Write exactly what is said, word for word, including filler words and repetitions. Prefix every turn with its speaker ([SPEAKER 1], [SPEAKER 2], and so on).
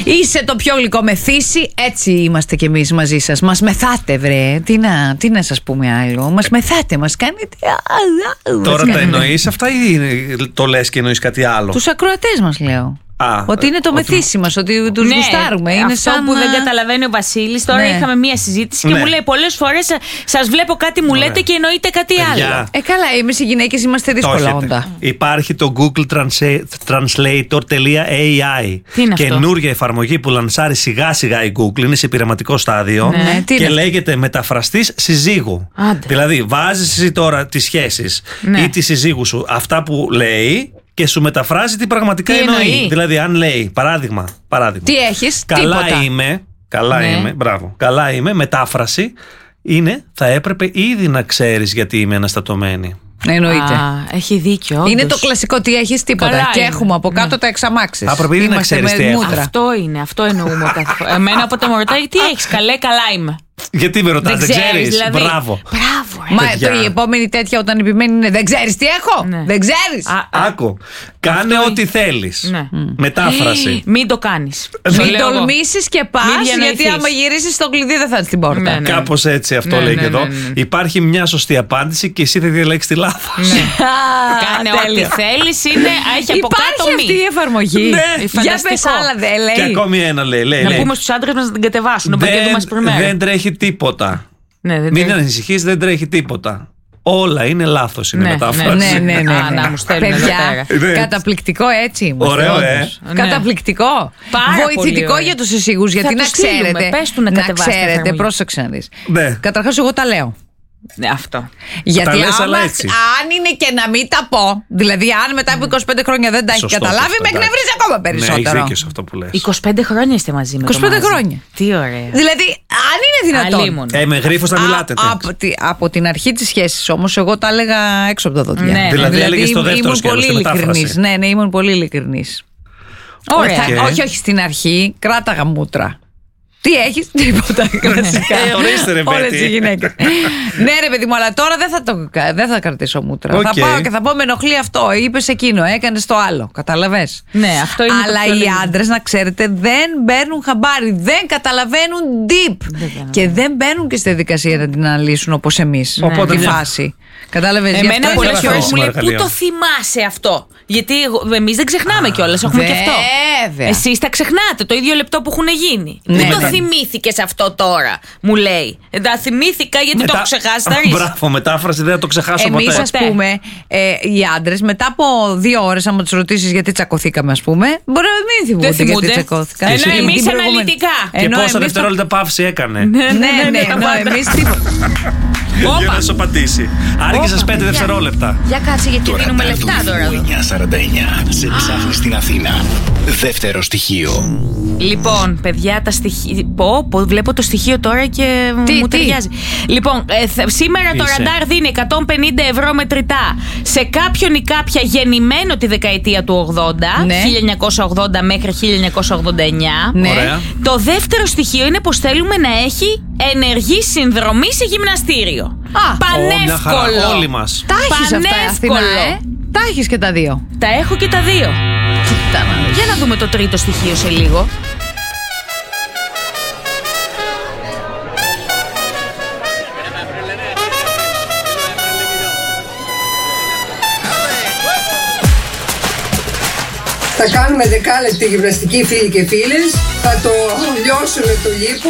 [SPEAKER 1] Είσαι το πιο γλυκό μεθύσι. Έτσι είμαστε κι εμείς μαζί σας. Μας μεθάτε, βρε. Τι να, τι να σας πούμε άλλο. Μας μεθάτε, μας κάνετε.
[SPEAKER 2] Τώρα τα εννοείς αυτά ή το λες και εννοείς κάτι άλλο?
[SPEAKER 1] Τους ακροατές μας λέω.
[SPEAKER 2] Α,
[SPEAKER 1] ότι είναι το
[SPEAKER 2] ότι...
[SPEAKER 1] μεθύσι μας, ότι τους
[SPEAKER 3] ναι,
[SPEAKER 1] γουστάρουμε. Είναι
[SPEAKER 3] αυτό
[SPEAKER 1] σαν
[SPEAKER 3] που δεν καταλαβαίνει ο Βασίλης. Τώρα
[SPEAKER 1] ναι.
[SPEAKER 3] είχαμε μία συζήτηση και
[SPEAKER 2] ναι.
[SPEAKER 3] μου λέει πολλές φορές σας βλέπω κάτι μου λέτε και εννοείτε κάτι
[SPEAKER 2] Παιδιά.
[SPEAKER 3] άλλο.
[SPEAKER 1] Ε, καλά, εμείς οι γυναίκες είμαστε δύσκολα όντα.
[SPEAKER 2] Υπάρχει το Google Translator.ai. Καινούργια εφαρμογή που λανσάρει σιγά σιγά η Google. Είναι σε πειραματικό στάδιο
[SPEAKER 1] ναι,
[SPEAKER 2] και
[SPEAKER 1] είναι?
[SPEAKER 2] λέγεται μεταφραστής συζύγου.
[SPEAKER 3] Άντε.
[SPEAKER 2] Δηλαδή βάζεις εσύ τώρα τις σχέσεις
[SPEAKER 3] ναι.
[SPEAKER 2] ή τη συζύγου σου αυτά που λέει και σου μεταφράζει τι πραγματικά
[SPEAKER 3] τι
[SPEAKER 2] εννοεί.
[SPEAKER 3] εννοεί.
[SPEAKER 2] Δηλαδή, αν λέει, παράδειγμα, παράδειγμα
[SPEAKER 1] τι έχεις,
[SPEAKER 2] καλά
[SPEAKER 1] τίποτα.
[SPEAKER 2] είμαι, καλά
[SPEAKER 3] ναι.
[SPEAKER 2] είμαι, μπράβο, καλά είμαι, μετάφραση είναι, θα έπρεπε ήδη να ξέρεις γιατί είμαι αναστατωμένη.
[SPEAKER 1] Εννοείται.
[SPEAKER 3] Α, έχει δίκιο. Όντως.
[SPEAKER 1] Είναι το κλασικό τι έχεις, τίποτα.
[SPEAKER 3] Καλά
[SPEAKER 1] και
[SPEAKER 3] είναι.
[SPEAKER 1] έχουμε από κάτω ναι. τα εξαμάξεις.
[SPEAKER 2] Θα έπρεπε ήδη να ξέρεις τι έχω.
[SPEAKER 3] Αυτό είναι, αυτό εννοούμε κάθε φορά. Εμένα όποτε μου ρωτάει τι έχεις, καλέ, καλά είμαι.
[SPEAKER 2] Γιατί με ρωτάς, δεν, δεν ξέρεις,
[SPEAKER 3] δηλαδή.
[SPEAKER 2] Μπράβο.
[SPEAKER 3] Μπράβο,
[SPEAKER 1] Μα το, η επόμενη τέτοια όταν επιμένει είναι δεν ξέρεις τι έχω,
[SPEAKER 3] ναι.
[SPEAKER 1] δεν ξέρεις.
[SPEAKER 3] Α,
[SPEAKER 2] Άκου, κάνε ό,τι είναι... θέλεις.
[SPEAKER 3] Ναι.
[SPEAKER 2] Μετάφραση.
[SPEAKER 3] Μην το κάνεις.
[SPEAKER 1] Μην τολμήσεις και πας, γιατί άμα γυρίσεις το κλειδί δεν θα είναι στην πόρτα.
[SPEAKER 3] Ναι, ναι.
[SPEAKER 2] Κάπως έτσι αυτό
[SPEAKER 3] ναι,
[SPEAKER 2] λέει
[SPEAKER 3] ναι,
[SPEAKER 2] και εδώ.
[SPEAKER 3] ναι, ναι, ναι.
[SPEAKER 2] Υπάρχει μια σωστή απάντηση και εσύ θα διαλέξεις τη λάθος.
[SPEAKER 3] Ναι. Κάνε ό,τι θέλεις, είναι, έχει από κάτω
[SPEAKER 1] υπάρχει
[SPEAKER 3] μη.
[SPEAKER 1] αυτή η εφαρμογή.
[SPEAKER 2] Ναι.
[SPEAKER 1] Για πες άλλα δεν λέει.
[SPEAKER 2] Και ακόμη ένα λέει. λέει
[SPEAKER 3] Να
[SPEAKER 2] λέει.
[SPEAKER 3] πούμε στους άντρες μας να την κατεβάσουν. Το πακέτο μας πριμέρα.
[SPEAKER 2] Δεν τρέχει τίποτα.
[SPEAKER 3] Ναι, δεν
[SPEAKER 2] Μην ανησυχείς, δεν τρέχει τίποτα. Όλα είναι λάθος, είναι
[SPEAKER 3] ναι,
[SPEAKER 2] μετάφραση.
[SPEAKER 1] Ναι, ναι, ναι. ναι.
[SPEAKER 3] Α, να μου στέλνουν εδώ
[SPEAKER 1] Παιδιά,
[SPEAKER 3] πέρα.
[SPEAKER 1] καταπληκτικό έτσι είμαστε.
[SPEAKER 2] Ωραίο, ε.
[SPEAKER 3] Ναι.
[SPEAKER 1] Καταπληκτικό.
[SPEAKER 3] Πάρα
[SPEAKER 1] Βοηθητικό
[SPEAKER 3] πολύ
[SPEAKER 1] για τους εισήγους, γιατί
[SPEAKER 3] Θα
[SPEAKER 1] να
[SPEAKER 3] τους στείλουμε.
[SPEAKER 1] ξέρετε.
[SPEAKER 3] Πες του να κατεβάσει τη
[SPEAKER 1] ξέρετε,
[SPEAKER 3] εφαρμογή.
[SPEAKER 1] πρόσεξε να δεις.
[SPEAKER 2] Ναι.
[SPEAKER 1] Καταρχάς, εγώ τα λέω.
[SPEAKER 3] Ναι, αυτό.
[SPEAKER 1] Γιατί
[SPEAKER 2] τα λες,
[SPEAKER 1] άμα,
[SPEAKER 2] αλλά έτσι.
[SPEAKER 1] αν είναι και να μην τα πω, δηλαδή αν μετά από είκοσι πέντε χρόνια δεν τα έχει
[SPEAKER 2] Σωστό
[SPEAKER 1] καταλάβει,
[SPEAKER 2] αυτό,
[SPEAKER 1] με
[SPEAKER 2] εντάξει.
[SPEAKER 1] εκνευρίζει ακόμα
[SPEAKER 2] Ναι,
[SPEAKER 1] περισσότερο.
[SPEAKER 2] έχεις δίκιο σε αυτό που λες.
[SPEAKER 3] είκοσι πέντε χρόνια είστε μαζί με
[SPEAKER 1] είκοσι πέντε
[SPEAKER 3] το μάζι.
[SPEAKER 1] χρόνια.
[SPEAKER 3] Τι ωραία.
[SPEAKER 1] Δηλαδή, αν είναι δυνατόν.
[SPEAKER 3] Αλίμονο.
[SPEAKER 2] Ε, με γρίφος θα μιλάτε.
[SPEAKER 1] Α, από, τη, από την αρχή της σχέσης όμως, εγώ τα έλεγα έξω από τα δόντια.
[SPEAKER 3] Ναι,
[SPEAKER 2] δηλαδή, έλεγες το δεύτερο
[SPEAKER 1] ήμουν
[SPEAKER 2] σκέλος,
[SPEAKER 1] πολύ
[SPEAKER 2] τη μετάφραση.
[SPEAKER 1] ειλικρινής. Ναι, ναι, ήμουν πολύ ειλικρινής.
[SPEAKER 3] Ωραία.
[SPEAKER 1] Όχι,
[SPEAKER 2] Okay.
[SPEAKER 1] όχι, όχι στην αρχή, κράταγα μούτρα. Τι έχεις, τίποτα. Κλασικά.
[SPEAKER 2] Ε, ορίστε, ρε,
[SPEAKER 1] όλες
[SPEAKER 2] Μπέτη.
[SPEAKER 1] οι γυναίκες. Ναι, ρε παιδί μου, αλλά τώρα δεν θα, το, δεν θα κρατήσω μούτρα.
[SPEAKER 2] Okay.
[SPEAKER 1] Θα πάω και θα πω με ενοχλεί αυτό. Είπες εκείνο, έκανες το άλλο. Καταλαβες.
[SPEAKER 3] Ναι, αυτό είναι
[SPEAKER 1] αλλά
[SPEAKER 3] το πιο
[SPEAKER 1] οι
[SPEAKER 3] λίγο.
[SPEAKER 1] άντρες, να ξέρετε, δεν παίρνουν χαμπάρι. Δεν καταλαβαίνουν deep.
[SPEAKER 3] Δεν
[SPEAKER 1] και δεν μπαίνουν και στη διαδικασία να την αναλύσουν όπως εμείς.
[SPEAKER 2] Οπότε
[SPEAKER 1] τη
[SPEAKER 2] μια-
[SPEAKER 1] φάση. Κατάλαβες. γι'
[SPEAKER 3] Εμένα
[SPEAKER 1] αυτό
[SPEAKER 3] πολλές
[SPEAKER 1] είναι
[SPEAKER 3] φορές
[SPEAKER 1] αυτό.
[SPEAKER 3] μου λέει
[SPEAKER 2] εργαλείο.
[SPEAKER 3] πού το θυμάσαι αυτό. Γιατί εμείς δεν ξεχνάμε κιόλας, έχουμε και αυτό.
[SPEAKER 1] Βέβαια.
[SPEAKER 3] Εσείς τα ξεχνάτε το ίδιο λεπτό που έχουν γίνει.
[SPEAKER 1] Ναι,
[SPEAKER 3] Πού το
[SPEAKER 1] ναι.
[SPEAKER 3] θυμήθηκες αυτό τώρα, μου λέει. Ε, τα θυμήθηκα γιατί
[SPEAKER 2] Μετά-
[SPEAKER 3] το έχω ξεχάσει. Θα ρίξω.
[SPEAKER 2] Μπράβο, μετάφραση δεν θα το ξεχάσω
[SPEAKER 1] Εμείς,
[SPEAKER 2] ποτέ.
[SPEAKER 1] ας πούμε, ε, οι άντρες, μετά από δύο ώρες, άμα τους ρωτήσεις γιατί τσακωθήκαμε, ας πούμε, μπορεί να μην θυμούνται,
[SPEAKER 3] Δεν θυμούνται.
[SPEAKER 1] γιατί τσακώθηκαν.
[SPEAKER 3] Ενώ
[SPEAKER 1] Την
[SPEAKER 3] εμείς
[SPEAKER 1] προηγούμενη-
[SPEAKER 3] αναλυτικά.
[SPEAKER 2] Και
[SPEAKER 1] Ενώ
[SPEAKER 2] πόσα
[SPEAKER 1] εμείς το-
[SPEAKER 2] δευτερόλεπτα παύση έκανε.
[SPEAKER 1] Ναι, ναι, ενώ εμείς τίποτα.
[SPEAKER 2] Για να σου απαντήσει. Άργησες πέντε δευτερόλεπτα.
[SPEAKER 3] Για κάτσε γιατί
[SPEAKER 4] Το
[SPEAKER 3] δίνουμε
[SPEAKER 4] ραντάρ του
[SPEAKER 3] λεφτά τώρα εδώ.
[SPEAKER 4] εννιά σαράντα εννιά σε ψάχνει στην Αθήνα. Δεύτερο στοιχείο.
[SPEAKER 3] Λοιπόν, παιδιά, τα στοιχεία. Πω, πω, βλέπω το στοιχείο τώρα και
[SPEAKER 1] Τι,
[SPEAKER 3] μου
[SPEAKER 1] τι?
[SPEAKER 3] ταιριάζει. Λοιπόν, ε, θα- σήμερα το
[SPEAKER 2] Είσαι.
[SPEAKER 3] ραντάρ δίνει εκατόν πενήντα ευρώ μετρητά σε κάποιον ή κάποια γεννημένο τη δεκαετία του ογδόντα,
[SPEAKER 1] Ναι.
[SPEAKER 3] χίλια εννιακόσια ογδόντα μέχρι χίλια εννιακόσια ογδόντα εννιά.
[SPEAKER 1] Ναι.
[SPEAKER 2] Ωραία.
[SPEAKER 3] Το δεύτερο στοιχείο είναι πως θέλουμε να έχει ενεργή συνδρομή σε γυμναστήριο.
[SPEAKER 1] Α,
[SPEAKER 2] Ω, μια χαρά.
[SPEAKER 3] Πανεύκολο.
[SPEAKER 2] Όλοι μας.
[SPEAKER 1] Τα έχεις αυτά,
[SPEAKER 3] Πανεύκολο.
[SPEAKER 1] Αθηνά, ε. Τα έχεις και τα δύο.
[SPEAKER 3] Τα έχω και τα δύο. Για να δούμε το τρίτο στοιχείο σε λίγο.
[SPEAKER 5] Θα κάνουμε δεκάλεπτη γυμναστική, φίλοι και φίλες. Θα το λιώσουμε το λίπο.